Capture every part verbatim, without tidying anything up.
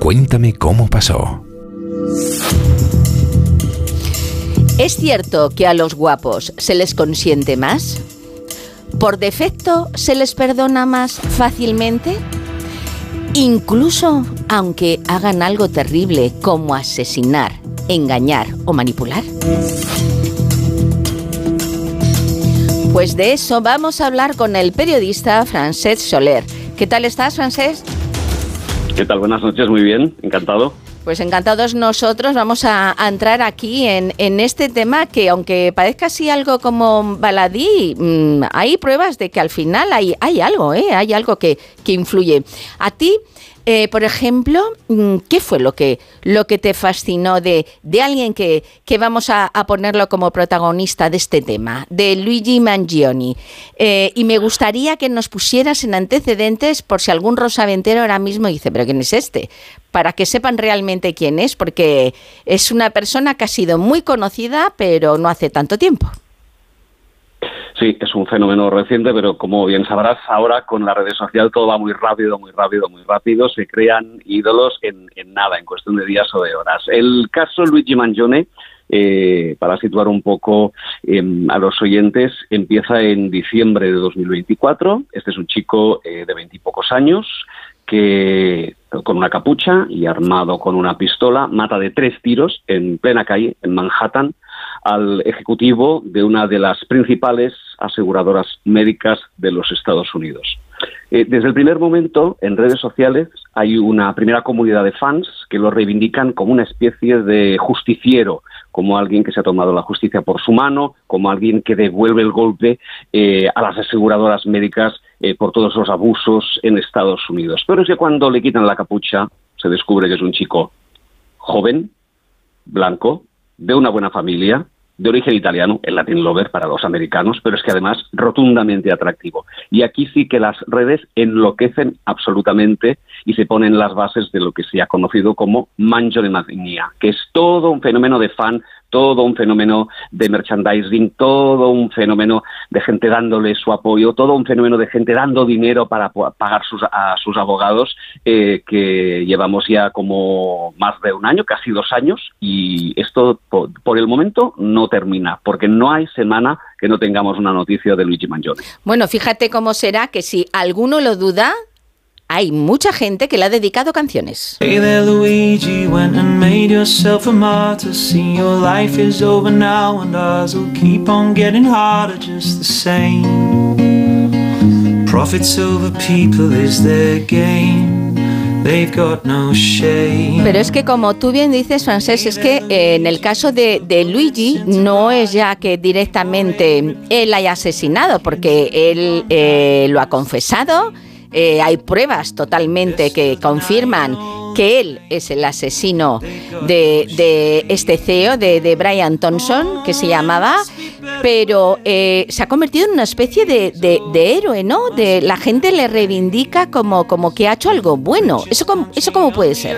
Cuéntame cómo pasó. ¿Es cierto que a los guapos se les consiente más? ¿Por defecto se les perdona más fácilmente? Incluso aunque hagan algo terrible como asesinar, engañar o manipular. Pues de eso vamos a hablar con el periodista Francesc Soler. ¿Qué tal estás, Francesc? ¿Qué tal? Buenas noches, muy bien, encantado. Pues encantados nosotros, vamos a, a entrar aquí en, en este tema que, aunque parezca así algo como baladí, mmm, hay pruebas de que al final hay, hay algo, ¿eh? Hay algo que, que influye. A ti, eh, por ejemplo, ¿qué fue lo que, lo que te fascinó de, de alguien que, que vamos a, a ponerlo como protagonista de este tema, de Luigi Mangione? Eh, y me gustaría que nos pusieras en antecedentes por si algún rosaventero ahora mismo dice, ¿pero quién es este? Para que sepan realmente quién es, porque es una persona que ha sido muy conocida, pero no hace tanto tiempo. Sí, es un fenómeno reciente, pero como bien sabrás, ahora con las redes sociales todo va muy rápido, muy rápido, muy rápido. Se crean ídolos en, en nada, en cuestión de días o de horas. El caso Luigi Mangione, eh, para situar un poco eh, a los oyentes, empieza en diciembre de dos mil veinticuatro. Este es un chico eh, de veintipocos años que con una capucha y armado con una pistola mata de tres tiros en plena calle, en Manhattan, al ejecutivo de una de las principales aseguradoras médicas de los Estados Unidos. Eh, desde el primer momento, en redes sociales, hay una primera comunidad de fans que lo reivindican como una especie de justiciero, como alguien que se ha tomado la justicia por su mano, como alguien que devuelve el golpe eh, a las aseguradoras médicas eh, por todos los abusos en Estados Unidos. Pero es que cuando le quitan la capucha, se descubre que es un chico joven, blanco, de una buena familia, de origen italiano, el Latin Lover para los americanos, pero es que además rotundamente atractivo. Y aquí sí que las redes enloquecen absolutamente y se ponen las bases de lo que se ha conocido como Mangione Mania, que es todo un fenómeno de fan, todo un fenómeno de merchandising, todo un fenómeno de gente dándole su apoyo, todo un fenómeno de gente dando dinero para pagar sus, a sus abogados, eh, que llevamos ya como más de un año, casi dos años, y esto por, por el momento no termina, porque no hay semana que no tengamos una noticia de Luigi Mangione. Bueno, fíjate cómo será que si alguno lo duda, hay mucha gente que le ha dedicado canciones. Hey there, Luigi, went and made yourself a martyr. See, your life is over now and ours will keep on getting harder just the same. Profits over people is their game. They've got no shame. Pero es que como tú bien dices, Francesc, es que eh, en el caso de, de Luigi no es ya que directamente él haya asesinado, porque él eh, lo ha confesado. Eh, hay pruebas totalmente que confirman que él es el asesino de, de este C E O, de, de Brian Thompson, que se llamaba, pero eh, se ha convertido en una especie de, de, de héroe, ¿no? De, la gente le reivindica como, como que ha hecho algo bueno. ¿Eso cómo, eso cómo puede ser?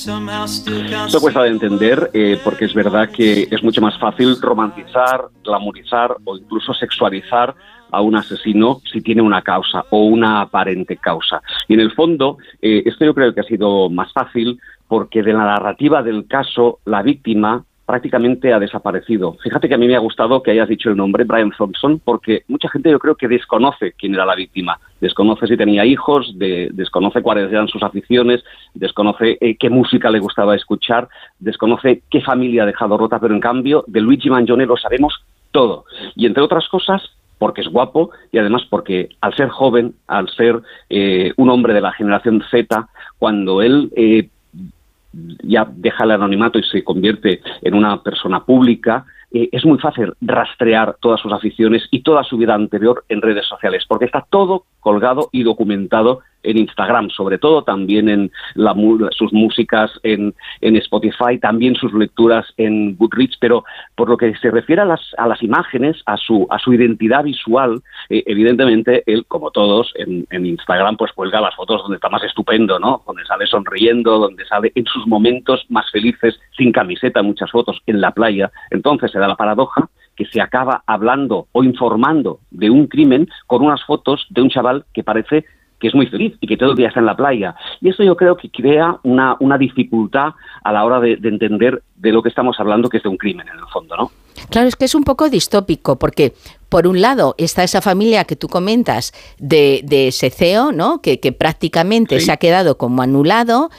Eso cuesta de entender, eh, porque es verdad que es mucho más fácil romantizar, glamorizar o incluso sexualizar a un asesino si tiene una causa o una aparente causa. Y en el fondo, eh, esto yo creo que ha sido más fácil porque de la narrativa del caso, la víctima prácticamente ha desaparecido. Fíjate que a mí me ha gustado que hayas dicho el nombre, Brian Thompson, porque mucha gente yo creo que desconoce quién era la víctima. Desconoce si tenía hijos, de, desconoce cuáles eran sus aficiones, desconoce eh, qué música le gustaba escuchar, desconoce qué familia ha dejado rota, pero en cambio de Luigi Mangione lo sabemos todo. Y entre otras cosas, porque es guapo y además porque al ser joven, al ser eh, un hombre de la generación Z, cuando él eh, ya deja el anonimato y se convierte en una persona pública, eh, es muy fácil rastrear todas sus aficiones y toda su vida anterior en redes sociales, porque está todo colgado y documentado en Instagram, sobre todo también en la, sus músicas en, en Spotify, también sus lecturas en Goodreads, pero por lo que se refiere a las, a las imágenes, a su, a su identidad visual, eh, evidentemente él, como todos, en, en Instagram pues cuelga las fotos donde está más estupendo, ¿no? Donde sale sonriendo, donde sale en sus momentos más felices, sin camiseta, muchas fotos, en la playa. Entonces se da la paradoja que se acaba hablando o informando de un crimen con unas fotos de un chaval que parece que es muy feliz y que todo el día está en la playa. Y esto yo creo que crea una, una dificultad a la hora de, de entender de lo que estamos hablando, que es de un crimen en el fondo, ¿no? Claro, es que es un poco distópico, porque por un lado está esa familia que tú comentas de, de ese C E O, ¿no? Que, que prácticamente sí. se ha quedado como anulado.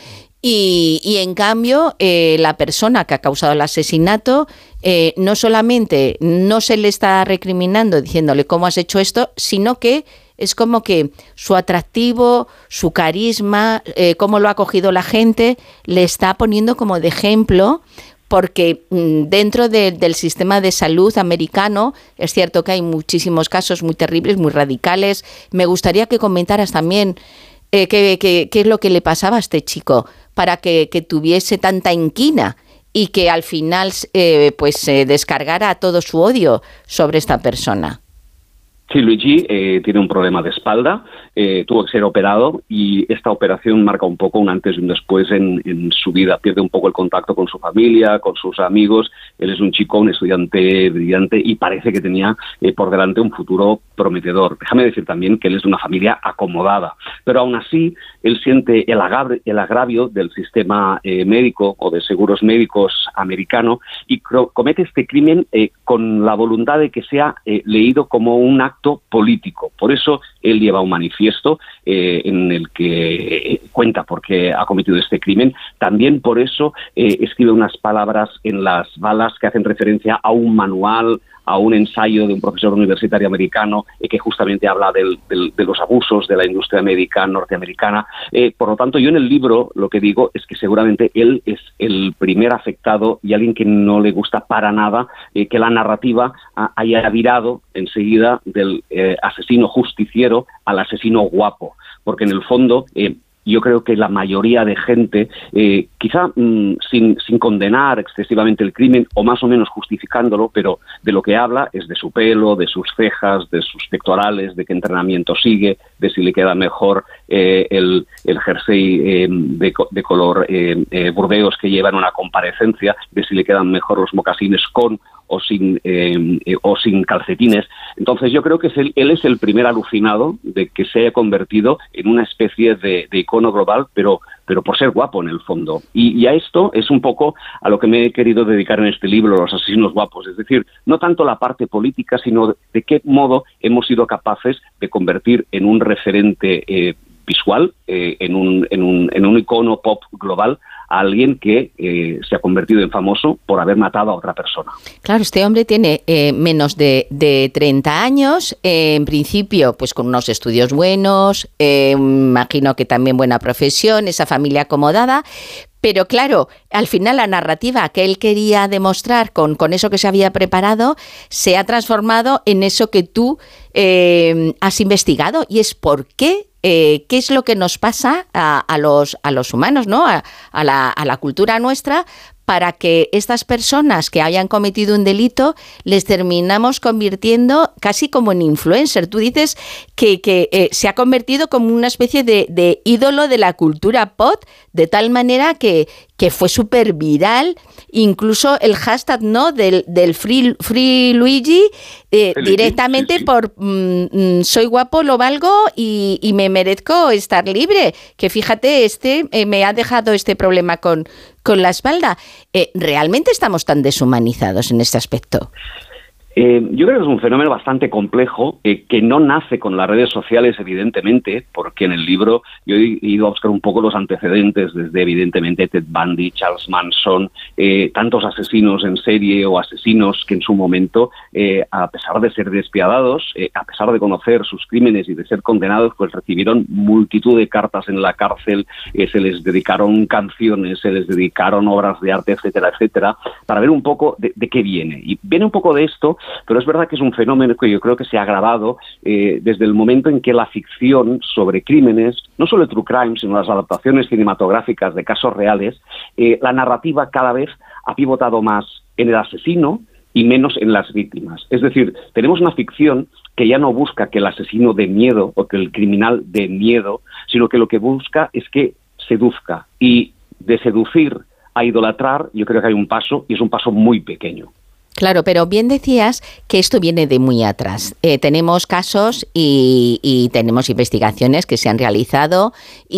Y, y en cambio, eh, la persona que ha causado el asesinato, eh, no solamente no se le está recriminando diciéndole cómo has hecho esto, sino que es como que su atractivo, su carisma, eh, cómo lo ha cogido la gente, le está poniendo como de ejemplo, porque mmm, dentro de, del sistema de salud americano es cierto que hay muchísimos casos muy terribles, muy radicales. Me gustaría que comentaras también eh, qué, qué, qué es lo que le pasaba a este chico para que, que tuviese tanta inquina y que al final eh, pues se eh, descargara todo su odio sobre esta persona. Sí, Luigi eh, tiene un problema de espalda, eh, tuvo que ser operado y esta operación marca un poco un antes y un después en, en su vida. Pierde un poco el contacto con su familia, con sus amigos. Él es un chico, un estudiante brillante y parece que tenía eh, por delante un futuro prometedor. Déjame decir también que él es de una familia acomodada, pero aún así él siente el agravio, el agravio del sistema eh, médico o de seguros médicos americano y comete este crimen eh, con la voluntad de que sea eh, leído como un acto político. Por eso él lleva un manifiesto eh, en el que eh, cuenta por qué ha cometido este crimen. También por eso eh, escribe unas palabras en las balas que hacen referencia a un manual, a un ensayo de un profesor universitario americano eh, que justamente habla del, del, de los abusos de la industria médica norteamericana. Eh, por lo tanto, yo en el libro lo que digo es que seguramente él es el primer afectado y alguien que no le gusta para nada eh, que la narrativa a, haya virado enseguida del eh, asesino justiciero al asesino guapo, porque en el fondo Eh, yo creo que la mayoría de gente, eh, quizá mmm, sin, sin condenar excesivamente el crimen o más o menos justificándolo, pero de lo que habla es de su pelo, de sus cejas, de sus pectorales, de qué entrenamiento sigue, de si le queda mejor eh, el, el jersey eh, de, de color eh, eh, burdeos que lleva en una comparecencia, de si le quedan mejor los mocasines con o sin eh, eh, o sin calcetines. Entonces yo creo que es él, él es el primer alucinado de que se haya convertido en una especie de, de icono global, pero pero por ser guapo en el fondo. Y, y a esto es un poco a lo que me he querido dedicar en este libro, Los asesinos guapos. Es decir, no tanto la parte política, sino de, de qué modo hemos sido capaces de convertir en un referente eh, visual, eh, en, un, en, un, en un icono pop global, a alguien que eh, se ha convertido en famoso por haber matado a otra persona. Claro, este hombre tiene eh, menos de, de treinta años, eh, en principio pues con unos estudios buenos, eh, imagino que también buena profesión, esa familia acomodada, pero claro, al final la narrativa que él quería demostrar con, con eso que se había preparado se ha transformado en eso que tú eh, has investigado, y es por qué Eh, qué es lo que nos pasa a, a los a los humanos, ¿no? A, a, la, a la cultura nuestra, para que estas personas que hayan cometido un delito les terminamos convirtiendo casi como en influencer. Tú dices que, que eh, se ha convertido como una especie de, de ídolo de la cultura pop, de tal manera que, que fue súper viral, incluso el hashtag, ¿no?, del, del Free, free Luigi, eh, Luigi directamente sí, sí. por mm, soy guapo, lo valgo y, y me merezco estar libre. Que fíjate, este eh, me ha dejado este problema con, con la espalda. Eh, ¿Realmente estamos tan deshumanizados en este aspecto? Eh, yo creo que es un fenómeno bastante complejo, eh, que no nace con las redes sociales, evidentemente, porque en el libro yo he ido a buscar un poco los antecedentes, desde evidentemente Ted Bundy, Charles Manson, eh, tantos asesinos en serie o asesinos que en su momento, eh, a pesar de ser despiadados, eh, a pesar de conocer sus crímenes y de ser condenados, pues recibieron multitud de cartas en la cárcel, eh, se les dedicaron canciones, se les dedicaron obras de arte, etcétera, etcétera, para ver un poco de, de qué viene. Y viene un poco de esto. Pero es verdad que es un fenómeno que yo creo que se ha agravado eh, desde el momento en que la ficción sobre crímenes, no solo el true crime, sino las adaptaciones cinematográficas de casos reales, eh, la narrativa cada vez ha pivotado más en el asesino y menos en las víctimas. Es decir, tenemos una ficción que ya no busca que el asesino dé miedo o que el criminal dé miedo, sino que lo que busca es que seduzca. Y de seducir a idolatrar, yo creo que hay un paso, y es un paso muy pequeño. Claro, pero bien decías que esto viene de muy atrás. Eh, tenemos casos y, y tenemos investigaciones que se han realizado